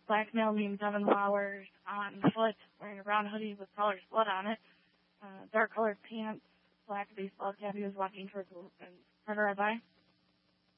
Black male named Devin Flowers on foot, wearing a brown hoodie with colors blood on it, dark colored pants, black baseball cap. He was walking towards the predator eye.